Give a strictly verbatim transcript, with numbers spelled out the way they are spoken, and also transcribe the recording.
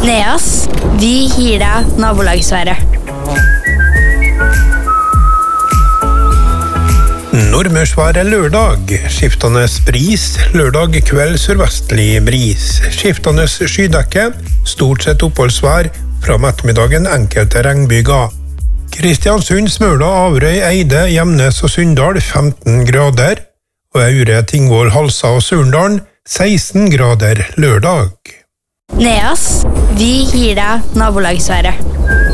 Neas, vi gir deg nabolagsværet. Nordmørsværet lørdag, skiftende bris, lørdag kveld sørvestlig bris, skiftende skydekke, stort sett oppholdsvær, fra ettermiddagen enkelte regnbyger. Kristiansund, Smøla, Averøy, Eide, Gjemnes og Sunndal femten grader, og Aure, Tingvoll, Halsa og Surndalen seksten grader lørdag. Neas, vi gir deg nabolagsværet.